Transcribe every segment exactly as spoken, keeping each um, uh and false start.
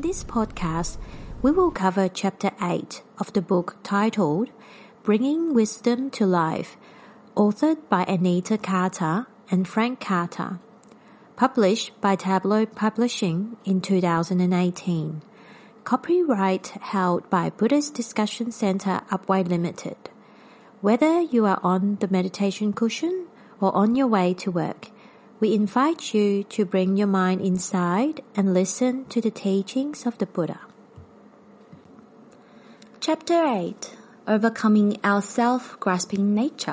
this podcast, we will cover Chapter eight of the book titled Bringing Wisdom to Life, authored by Anita Carter and Frank Carter, published by Tabloid Publishing in two thousand eighteen. Copyright held by Buddhist Discussion Center Upway Limited. Whether you are on the meditation cushion or on your way to work, we invite you to bring your mind inside and listen to the teachings of the Buddha. Chapter eight. Overcoming our self-grasping nature.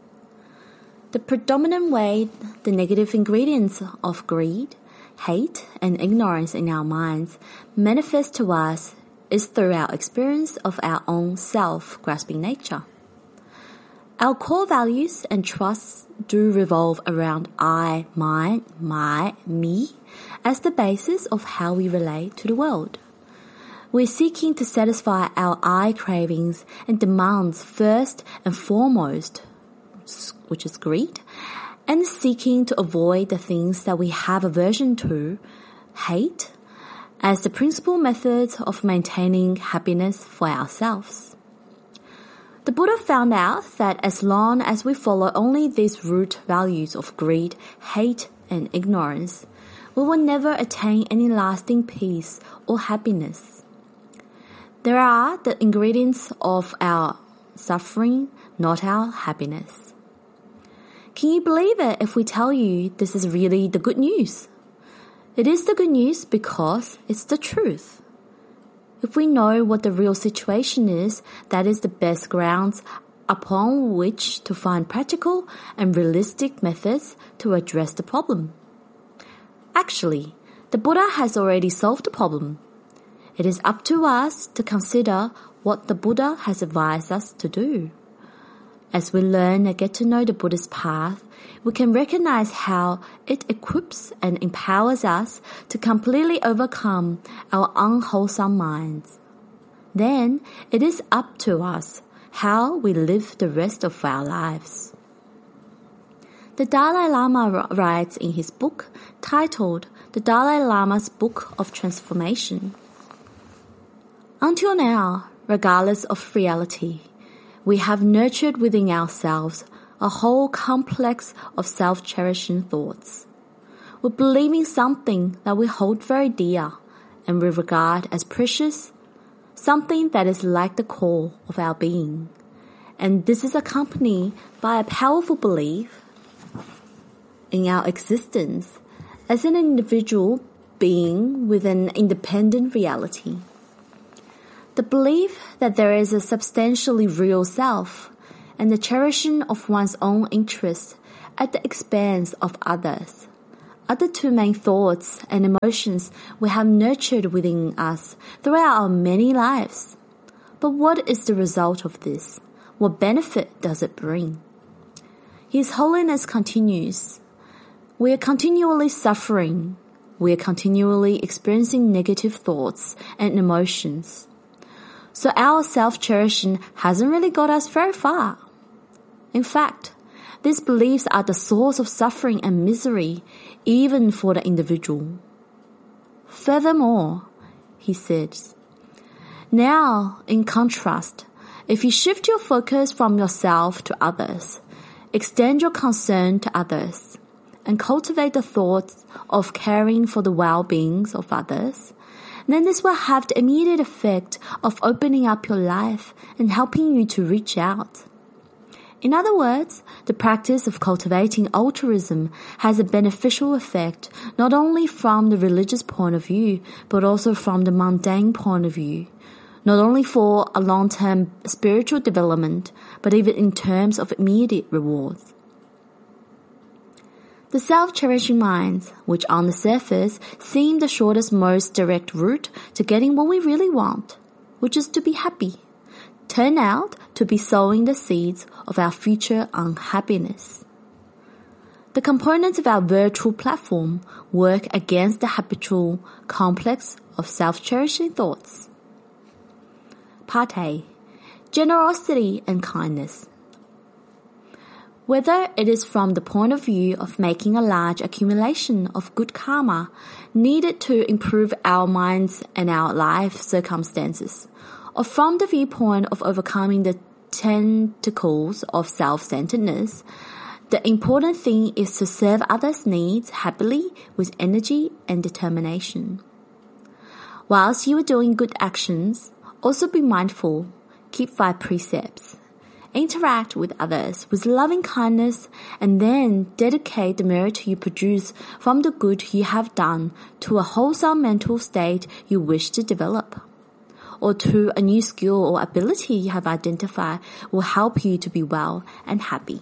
The predominant way the negative ingredients of greed, hate, and ignorance in our minds manifest to us is through our experience of our own self-grasping nature. Our core values and trusts do revolve around I, mine, my, me as the basis of how we relate to the world. We're seeking to satisfy our I cravings and demands first and foremost, which is greed, and seeking to avoid the things that we have aversion to, hate, as the principal method of maintaining happiness for ourselves. The Buddha found out that as long as we follow only these root values of greed, hate, and ignorance, we will never attain any lasting peace or happiness. There are the ingredients of our suffering, not our happiness. Can you believe it if we tell you this is really the good news? It is the good news because it's the truth. If we know what the real situation is, that is the best grounds upon which to find practical and realistic methods to address the problem. Actually, the Buddha has already solved the problem. It is up to us to consider what the Buddha has advised us to do. As we learn and get to know the Buddha's path, we can recognize how it equips and empowers us to completely overcome our unwholesome minds. Then it is up to us how we live the rest of our lives. The Dalai Lama writes in his book titled The Dalai Lama's Book of Transformation. Until now, regardless of reality, we have nurtured within ourselves a whole complex of self-cherishing thoughts. We believe in something that we hold very dear and we regard as precious, something that is like the core of our being. And this is accompanied by a powerful belief in our existence as an individual being with an independent reality. The belief that there is a substantially real self and the cherishing of one's own interests at the expense of others are the two main thoughts and emotions we have nurtured within us throughout our many lives. But what is the result of this? What benefit does it bring? His Holiness continues, we are continually suffering. We are continually experiencing negative thoughts and emotions. So our self-cherishing hasn't really got us very far. In fact, these beliefs are the source of suffering and misery, even for the individual. Furthermore, he says, now, in contrast, if you shift your focus from yourself to others, extend your concern to others, and cultivate the thoughts of caring for the well-being of others, then this will have the immediate effect of opening up your life and helping you to reach out. In other words, the practice of cultivating altruism has a beneficial effect not only from the religious point of view, but also from the mundane point of view, not only for a long-term spiritual development, but even in terms of immediate rewards. The self-cherishing minds, which on the surface seem the shortest, most direct route to getting what we really want, which is to be happy, turn out to be sowing the seeds of our future unhappiness. The components of our virtual platform work against the habitual complex of self-cherishing thoughts. Part A. Generosity and kindness. Whether it is from the point of view of making a large accumulation of good karma needed to improve our minds and our life circumstances, or from the viewpoint of overcoming the tentacles of self-centeredness, the important thing is to serve others' needs happily with energy and determination. Whilst you are doing good actions, also be mindful, keep five precepts, interact with others with loving kindness, and then dedicate the merit you produce from the good you have done to a wholesome mental state you wish to develop, or to a new skill or ability you have identified will help you to be well and happy.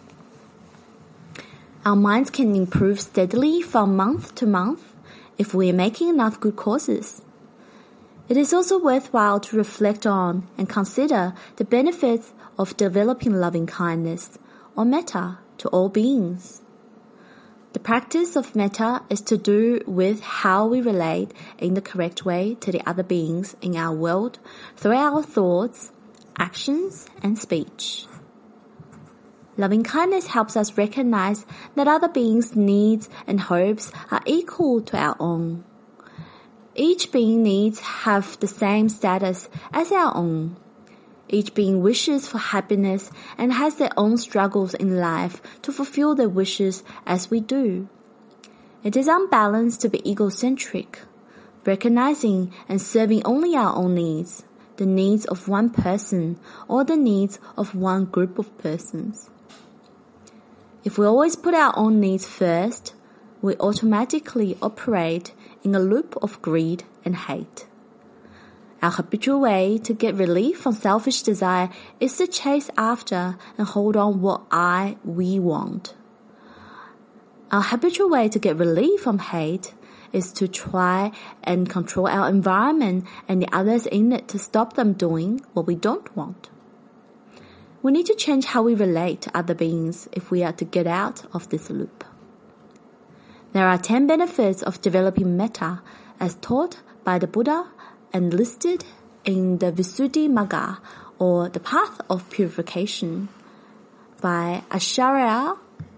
Our minds can improve steadily from month to month if we are making enough good courses. It is also worthwhile to reflect on and consider the benefits of developing loving kindness or metta to all beings. The practice of metta is to do with how we relate in the correct way to the other beings in our world through our thoughts, actions, and speech. Loving kindness helps us recognize that other beings' needs and hopes are equal to our own. Each being's needs have the same status as our own. Each being wishes for happiness and has their own struggles in life to fulfill their wishes as we do. It is unbalanced to be egocentric, recognizing and serving only our own needs, the needs of one person or the needs of one group of persons. If we always put our own needs first, we automatically operate in a loop of greed and hate. Our habitual way to get relief from selfish desire is to chase after and hold on what I, we want. Our habitual way to get relief from hate is to try and control our environment and the others in it to stop them doing what we don't want. We need to change how we relate to other beings if we are to get out of this loop. There are ten benefits of developing metta as taught by the Buddha and listed in the Visuddhimagga, or the Path of Purification, by Acharya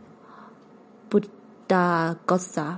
Buddhaghosa.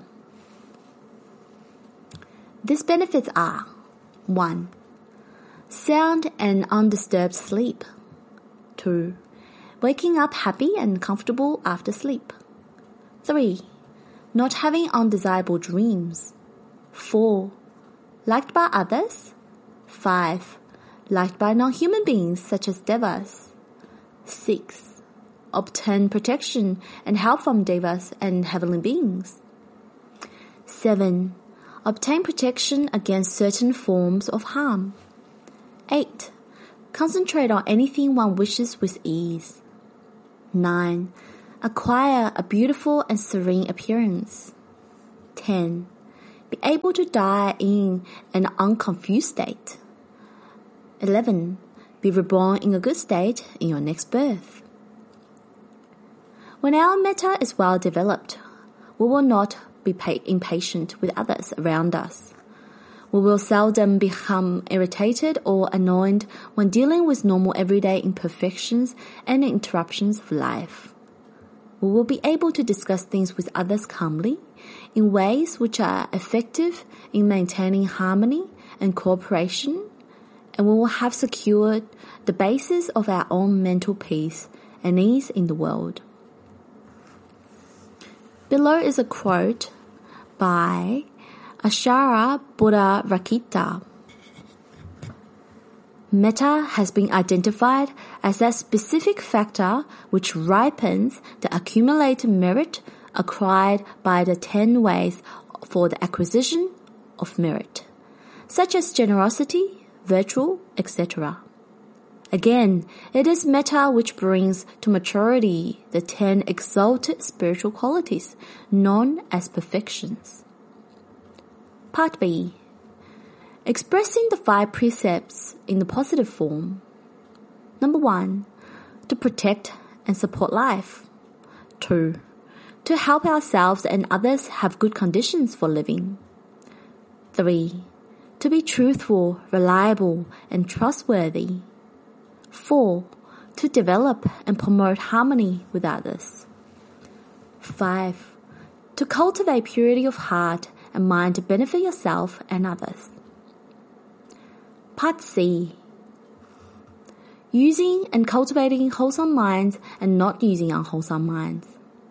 These benefits are: one. Sound and undisturbed sleep. two. Waking up happy and comfortable after sleep. three. Not having undesirable dreams. four. Liked by others. five. Liked by non-human beings such as devas. six. Obtain protection and help from devas and heavenly beings. seven. Obtain protection against certain forms of harm. eight. Concentrate on anything one wishes with ease. nine. Acquire a beautiful and serene appearance. ten. Be able to die in an unconfused state. eleven. Be reborn in a good state in your next birth. When our metta is well developed, we will not be impatient with others around us. We will seldom become irritated or annoyed when dealing with normal everyday imperfections and interruptions of life. We will be able to discuss things with others calmly in ways which are effective in maintaining harmony and cooperation, and we will have secured the basis of our own mental peace and ease in the world. Below is a quote by Acharya Buddharakkhita. Metta has been identified as that specific factor which ripens the accumulated merit acquired by the ten ways for the acquisition of merit, such as generosity, virtue, et cetera. Again, it is metta which brings to maturity the ten exalted spiritual qualities known as perfections. Part B. Expressing the five precepts in the positive form. Number one, to protect and support life. Two, to help ourselves and others have good conditions for living. Three, to be truthful, reliable, and trustworthy. Four, To develop and promote harmony with others. five. To cultivate purity of heart and mind to benefit yourself and others. Part C. Using and cultivating wholesome minds and not using unwholesome minds.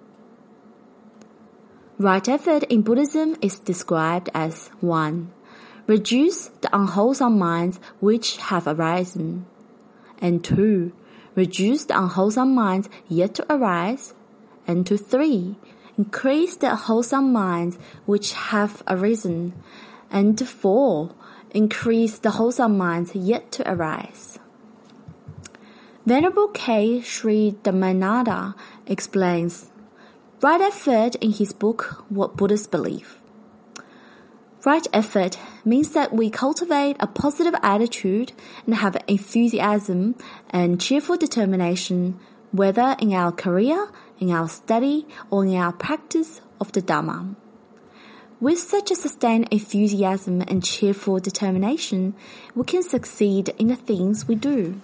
Right effort in Buddhism is described as one. Reduce the unwholesome minds which have arisen. And two. Reduce the unwholesome minds yet to arise. And to three. Increase the wholesome minds which have arisen. And to four. Increase the wholesome minds yet to arise. Venerable K. Sri Dhammananda explains right effort in his book, What Buddhists Believe. Right effort means that we cultivate a positive attitude and have enthusiasm and cheerful determination, whether in our career, in our study, or in our practice of the Dhamma. With such a sustained enthusiasm and cheerful determination, we can succeed in the things we do.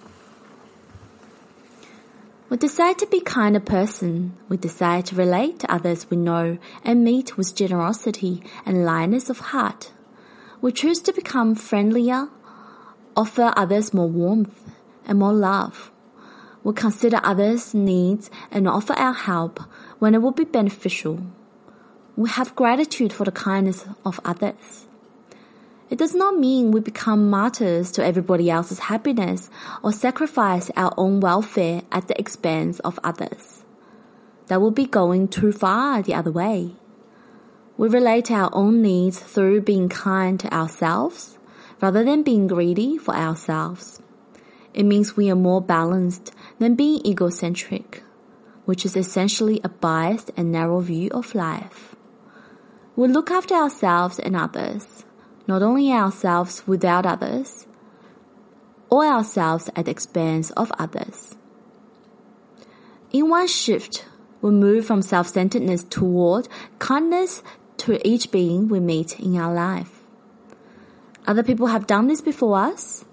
We decide to be a kinder person. We decide to relate to others we know and meet with generosity and lightness of heart. We choose to become friendlier, offer others more warmth and more love. We consider others' needs and offer our help when it will be beneficial. We have gratitude for the kindness of others. It does not mean we become martyrs to everybody else's happiness or sacrifice our own welfare at the expense of others. That would be going too far the other way. We relate to our own needs through being kind to ourselves rather than being greedy for ourselves. It means we are more balanced than being egocentric, which is essentially a biased and narrow view of life. We look after ourselves and others. Not only ourselves without others, or ourselves at the expense of others. In one shift, we move from self-centeredness toward kindness to each being we meet in our life. Other people have done this before us.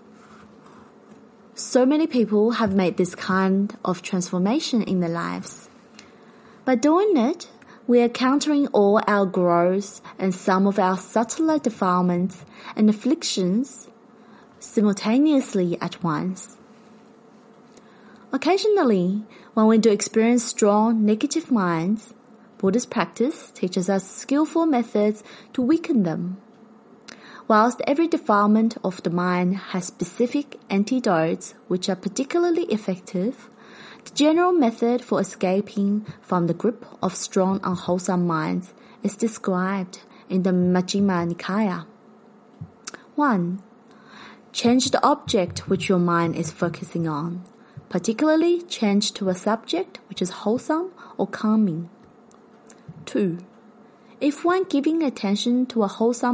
So many people have made this kind of transformation in their lives. By doing it, we are countering all our growths and some of our subtler defilements and afflictions simultaneously at once. Occasionally, when we do experience strong negative minds, Buddhist practice teaches us skillful methods to weaken them. Whilst every defilement of the mind has specific antidotes which are particularly effective, the general method for escaping from the grip of strong unwholesome minds is described in the Majjhima Nikaya. one. Change the object which your mind is focusing on, particularly change to a subject which is wholesome or calming. two. If one giving attention to a wholesome